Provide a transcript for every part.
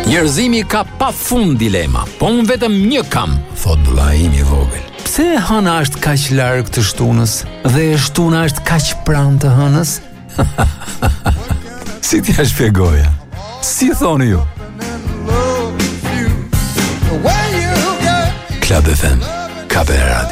Njerëzimi ka pafund dilema, po unë vetëm një kam, thot bullai im I vogël. Pse hëna është kaq larg të shtunës dhe shtuna është kaq pranë të hënës? Si t'ja shpjegoja? Si thoni ju? Club FM, Kape Radio.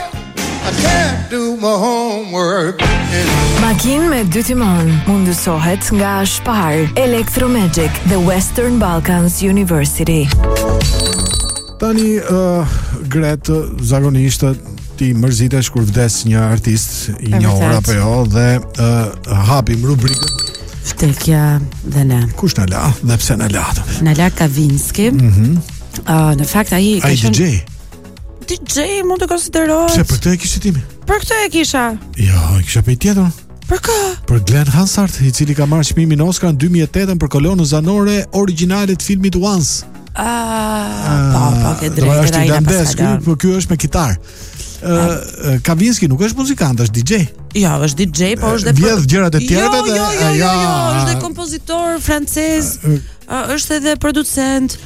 Makinë me 2 timon mundësohet nga Spar, Electromagic dhe Western Balkans University. Tani, Gret, zakonisht ti mërzitesh kur vdes një artist I njohur apo jo dhe hapim rubrikën Vdekja dhe ne. Kush na la dhe pse na la? Na la Kavinski. Në fakt ai DJ mund të konsiderohet. Pse për këtë e kishe timi? Për këtë e kisha. Jo, e kisha për tjetër. Për kë? Për Glenn Hansard, I cili ka marrë çmimin Oscar në 2008 për kolonën zanore origjinale të filmit Once. Po, ke drejtë, është irlandez, por ky është me kitar. Kavinski nuk është muzikant, është DJ. Jo, është DJ, po është dhe vjedh gjërat e tjera dhe jo, është dhe kompozitor francez, është edhe producent.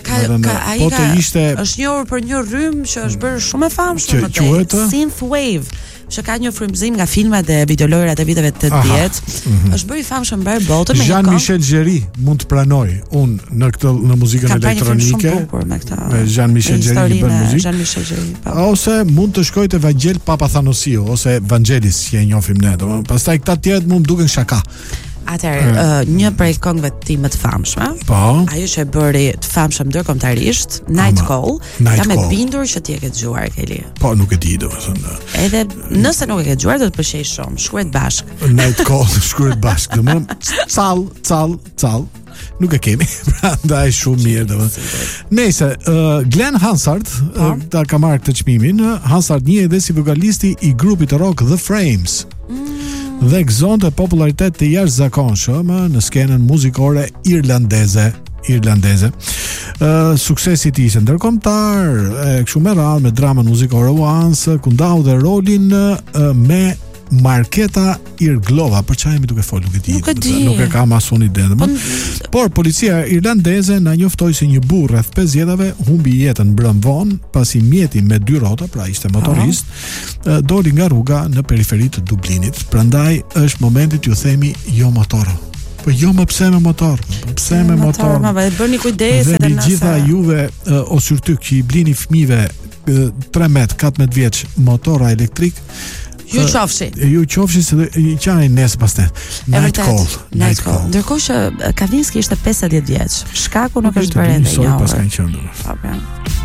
Është njohur për një rrymë që është bërë shumë e famshme më tej, synthwave, që ka një frymëzim nga filmat dhe videolojrat e viteve 80. Është bërë I famshëm mbar botën me Jean-Michel Jarry mund të pranoj unë në muzikën elektronike. Me Jean-Michel Jarry bën muzikë. Ose mund të shkoj te Vangel Papathanosiou ose Vangelis që e njohim ne. Pastaj këta të tjerë mund duken shaka. Atëherë, një prej këngëve të tij më të famshme, ajo që e bëri të famshëm ndërkombëtarisht, Night Call, jam e bindur që ti e ke dëgjuar, Keli. Po, nuk e di domethënë. Edhe nëse nuk e ke dëgjuar, do të pëlqej shumë. Shkruhet bashk. Night Call, shkruhet bashk. Domethënë, call. Nuk e kemi, prandaj shumë mirë domethënë. Nëse Glenn Hansard ta ka marrë këtë çmimin, Hansard njihet edhe si vokalisti I grupit rock The Frames. Dhe gëzonte popularitet të jashtëzakonshëm në skenën muzikore irlandeze. Suksesi I tij ishte ndërkombëtar, kështu me radhë me dramën muzikore Once, ku ndau dhe rolin me Marketa Irglova, për çfarë jemi duke folur nuk e kam asun ide. Por policia irlandeze na njoftoi se një burr rreth 5 vjetave humbi jetën mbrëm vonë pasi mjeti me 2 rrota, pra ishte motorist, doli nga rruga në periferi të Dublinit. Prandaj është momenti t'ju themi jo motor. Po jo më pse me motor? Pse me motor? Ma bëni kujdes edhe nëse. Dhe gjitha juve osyrtyk që I blini fëmijëve 13, 14 vjeç motora elektrik, Ju qofshi se I qaj nesë pastet. Night Call. Ndërkohë që Kavinski ishte 50 vjeç. Shkaku nuk është bërë ende njohur.